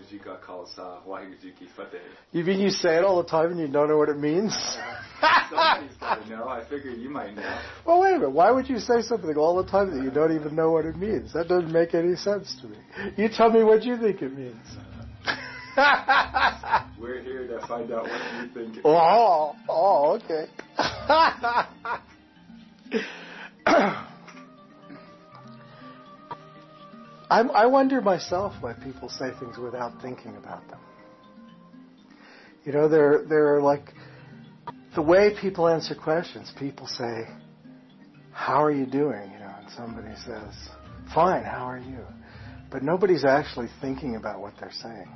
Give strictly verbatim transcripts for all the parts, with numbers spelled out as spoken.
Ji Ka Khalsa, Waheguru Ji Ki Fateh. You mean you say it all the time and you don't know what it means? Somebody's got to know. I figure you might know. Well, wait a minute. Why would you say something all the time that you don't even know what it means? That doesn't make any sense to me. You tell me what you think it means. We're here to find out what you think it means. Oh, oh, okay. I, I wonder myself why people say things without thinking about them. You know, they're, they're like, the way people answer questions, people say, how are you doing? You know, and somebody says, fine, how are you? But nobody's actually thinking about what they're saying.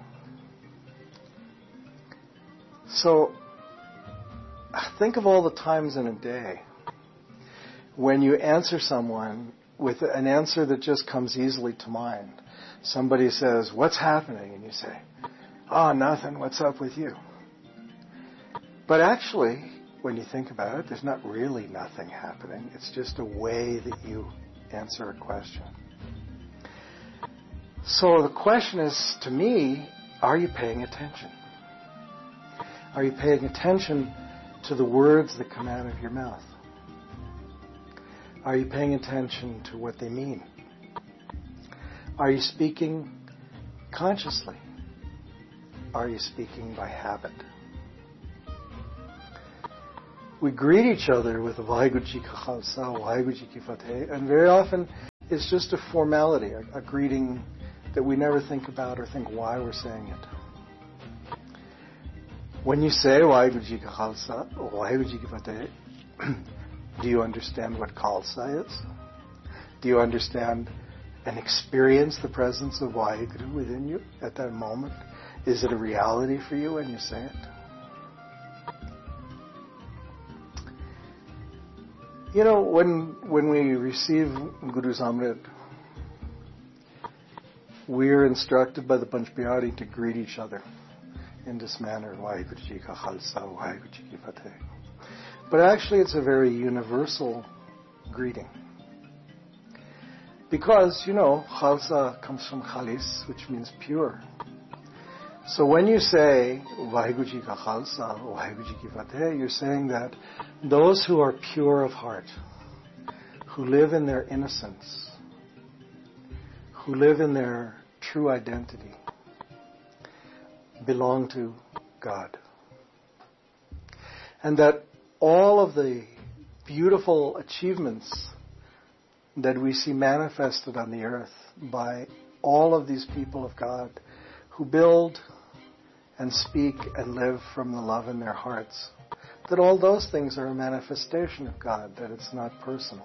So, think of all the times in a day when you answer someone with an answer that just comes easily to mind. Somebody says, what's happening? And you say, oh, nothing. What's up with you? But actually, when you think about it, there's not really nothing happening. It's just a way that you answer a question. So the question is, to me, are you paying attention? Are you paying attention to the words that come out of your mouth? Are you paying attention to what they mean? Are you speaking consciously? Are you speaking by habit? We greet each other with Waheguru Ji Ka Khalsa, Waheguru Ji Ki Fateh, and very often it's just a formality, a, a greeting that we never think about or think why we're saying it. When you say Waheguru Ji Ka Khalsa, Waheguru Ji Ki Fateh, do you understand what Khalsa is? Do you understand and experience the presence of Waheguru within you at that moment? Is it a reality for you when you say it? You know, when when we receive Guru's Amrit, we're instructed by the Panch Pyare to greet each other in this manner, Waheguru Ji Ka Khalsa, Waheguru Ji Ki Fateh. But actually it's a very universal greeting. Because, you know, Khalsa comes from Khalis, which means pure. So when you say Waheguru Ji Ka Khalsa, Waheguru Ji Ki Fateh, you're saying that those who are pure of heart, who live in their innocence, who live in their true identity, belong to God. And that all of the beautiful achievements that we see manifested on the earth by all of these people of God who build and speak and live from the love in their hearts, that all those things are a manifestation of God, that it's not personal.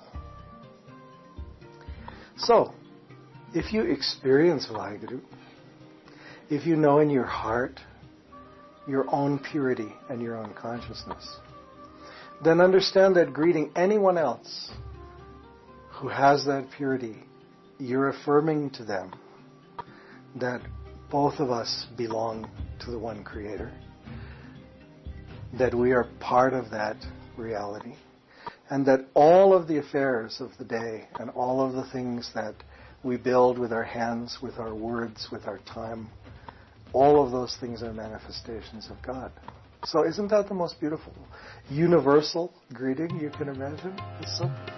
So, if you experience Waheguru, if you know in your heart your own purity and your own consciousness, then understand that greeting anyone else who has that purity, you're affirming to them that both of us belong to the one Creator, that we are part of that reality, and that all of the affairs of the day and all of the things that we build with our hands, with our words, with our time, all of those things are manifestations of God. So isn't that the most beautiful, universal greeting you can imagine? It's so